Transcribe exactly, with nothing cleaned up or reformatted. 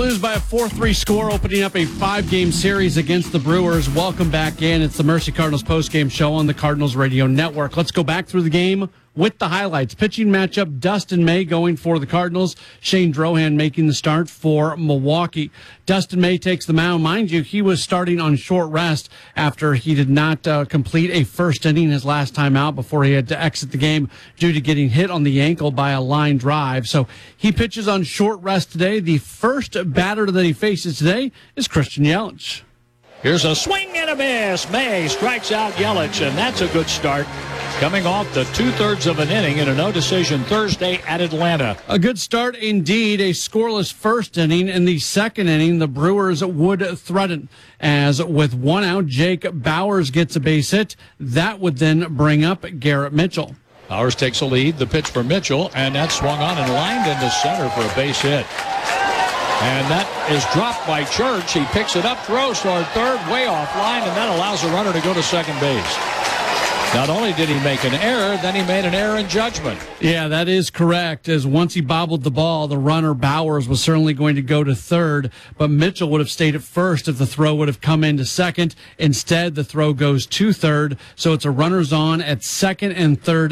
lose by a four three score, opening up a five-game series against the Brewers. Welcome back in. It's the Mercy Cardinals postgame show on the Cardinals Radio Network. Let's go back through the game with the highlights. Pitching matchup, Dustin May going for the Cardinals. Shane Drohan making the start for Milwaukee. Dustin May takes the mound. Mind you, he was starting on short rest after he did not uh, complete a first inning his last time out before he had to exit the game due to getting hit on the ankle by a line drive. So he pitches on short rest today. The first batter that he faces today is Christian Yelich. Here's a swing and a miss. May strikes out Yelich, and that's a good start. Coming off the two-thirds of an inning in a no-decision Thursday at Atlanta. A good start indeed. A scoreless first inning. In the second inning, the Brewers would threaten. As with one out, Jake Bauers gets a base hit. That would then bring up Garrett Mitchell. Bauers takes a lead. The pitch for Mitchell, and that's swung on and lined into center for a base hit. And that is dropped by Church. He picks it up, throws toward third, way offline, and that allows the runner to go to second base. Not only did he make an error, then he made an error in judgment. Yeah, that is correct. As once he bobbled the ball, the runner Bauers was certainly going to go to third, but Mitchell would have stayed at first if the throw would have come into second. Instead, the throw goes to third, so it's a runners on at second and third.